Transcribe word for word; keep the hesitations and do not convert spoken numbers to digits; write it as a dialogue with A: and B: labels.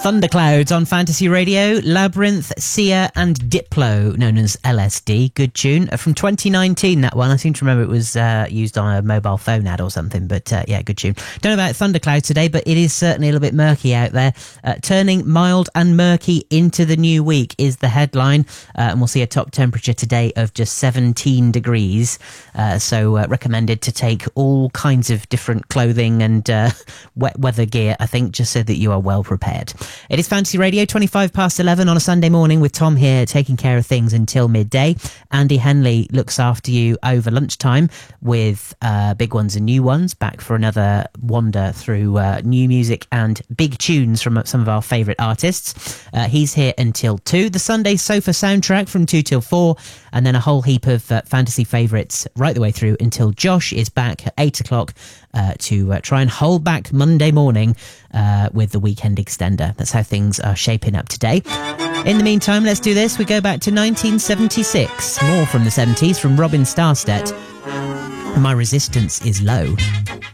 A: Thunderclouds on Fantasy Radio, Labyrinth, Sia and Diplo, known as L S D. Good tune. From twenty nineteen, that one. I seem to remember it was uh, used on a mobile phone ad or something, but uh, yeah, good tune. Don't know about Thunderclouds today, but it is certainly a little bit murky out there. Uh, turning mild and murky into the new week is the headline, uh, and we'll see a top temperature today of just seventeen degrees. Uh, so uh, recommended to take all kinds of different clothing and uh, wet weather gear, I think, just so that you are well prepared. It is Fantasy Radio, twenty-five past eleven on a Sunday morning with Tom here taking care of things until midday. Andy Henley looks after you over lunchtime with uh, big ones and new ones, back for another wander through uh, new music and big tunes from some of our favourite artists. Uh, he's here until two. The Sunday Sofa soundtrack from two till four, and then a whole heap of uh, fantasy favourites right the way through until Josh is back at eight o'clock uh, to uh, try and hold back Monday morning uh, with the weekend extender. That's how things are shaping up today. In the meantime, let's do this. We go back to nineteen seventy-six. More from the seventies from Robin Starstedt. My Resistance is Low.